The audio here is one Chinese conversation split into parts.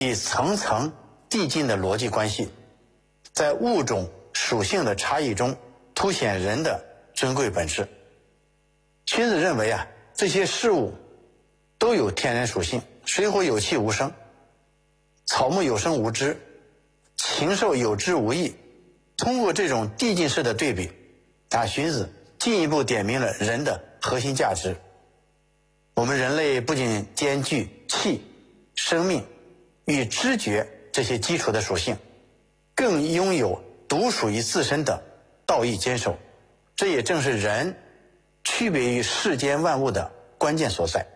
以层层递进的逻辑关系，在物种属性的差异中凸显人的尊贵本质。荀子认为这些事物都有天然属性，水火有气无声，草木有生无知，禽兽有知无义。通过这种递进式的对比，荀子进一步点明了人的核心价值。我们人类不仅兼具气、生命与知觉这些基础的属性，更拥有独属于自身的道义坚守，这也正是人区别于世间万物的关键所在。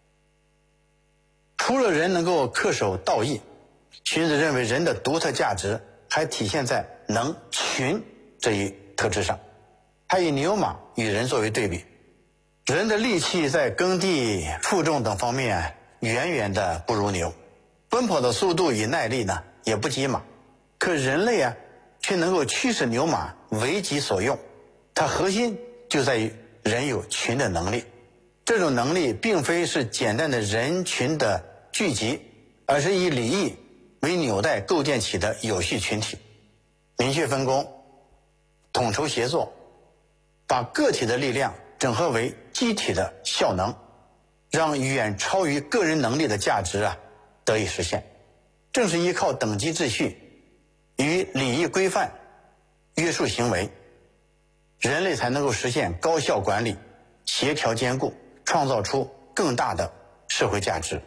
除了人能够恪守道义，荀子认为人的独特价值还体现在能群这一特质上。他以牛马与人作为对比，人的力气在耕地、负重等方面远远的不如牛，奔跑的速度与耐力呢也不及马，可人类却能够驱使牛马为己所用。它核心就在于人有群的能力，这种能力并非是简单的人群的聚集，而是以礼义为纽带构建起的有序群体，明确分工，统筹协作，把个体的力量整合为集体的效能，让远超于个人能力的价值得以实现。正是依靠等级秩序与礼义规范约束行为，人类才能够实现高效管理、协调兼顾，创造出更大的社会价值。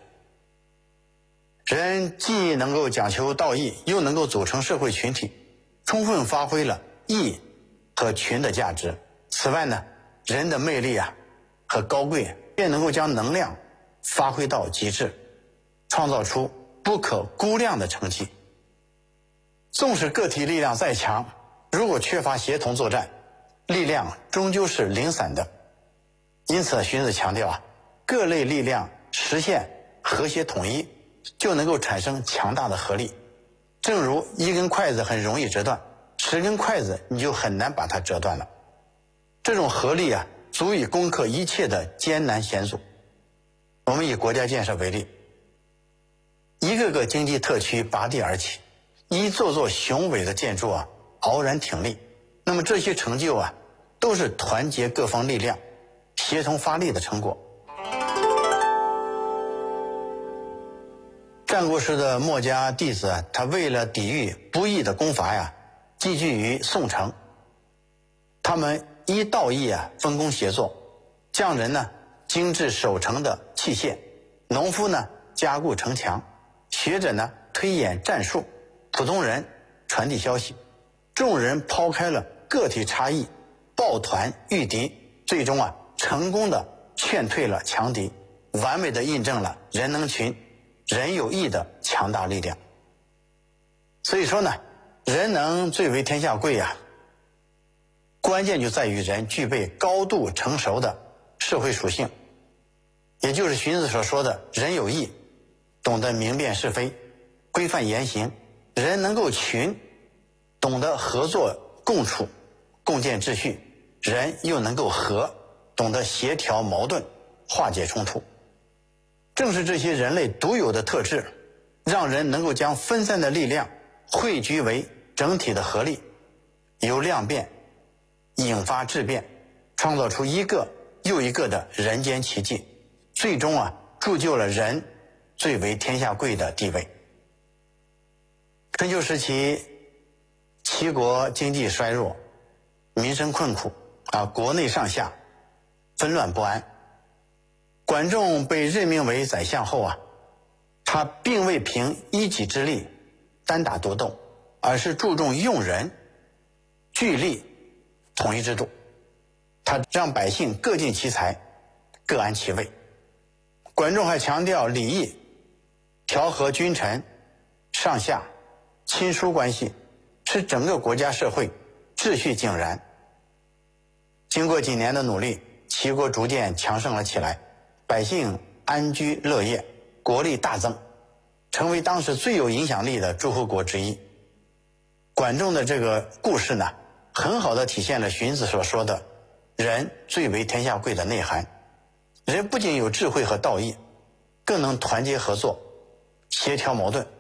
人既能够讲求道义，又能够组成社会群体，充分发挥了义和群的价值。此外呢，人的魅力和高贵便能够将能量发挥到极致，创造出不可估量的成绩。纵使个体力量再强，如果缺乏协同作战，力量终究是零散的。因此荀子强调各类力量实现和谐统一，就能够产生强大的合力。正如一根筷子很容易折断，10根筷子你就很难把它折断了。这种合力足以攻克一切的艰难险阻。我们以国家建设为例，一个个经济特区拔地而起，一座座雄伟的建筑傲然挺立。那么这些成就都是团结各方力量、协同发力的成果。战国时的墨家弟子他为了抵御不义的攻伐寄居于宋城。他们依道义分工协作，匠人呢精致守城的器械，农夫呢加固城墙，学者呢推演战术，普通人传递消息。众人抛开了个体差异，抱团御敌，最终成功的劝退了强敌，完美的印证了人能群、人有义的强大力量。所以说呢，人能最为天下贵关键就在于人具备高度成熟的社会属性，也就是荀子所说的人有义，懂得明辨是非，规范言行。人能够群，懂得合作共处，共建秩序。人又能够和，懂得协调矛盾，化解冲突。正是这些人类独有的特质，让人能够将分散的力量汇聚为整体的合力，由量变引发质变，创造出一个又一个的人间奇迹，最终铸就了人最为天下贵的地位。春秋时期，齐国经济衰弱，民生困苦国内上下纷乱不安。管仲被任命为宰相后他并未凭一己之力单打独斗，而是注重用人、聚力、统一制度。他让百姓各尽其才，各安其位。管仲还强调礼义，调和君臣、上下、亲疏关系，使整个国家社会秩序井然。经过几年的努力，齐国逐渐强盛了起来，百姓安居乐业，国力大增，成为当时最有影响力的诸侯国之一。管仲的这个故事呢，很好地体现了荀子所说的人最为天下贵的内涵。人不仅有智慧和道义，更能团结合作，协调矛盾，